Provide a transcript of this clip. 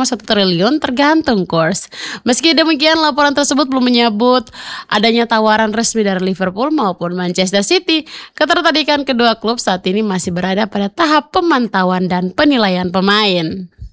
1 triliun tergantung course. Meski demikian, laporan tersebut belum menyebut adanya tawaran resmi dari Liverpool maupun Manchester City. Ketertarikan kedua klub saat ini masih berada pada tahap pemantauan dan penilaian pemain.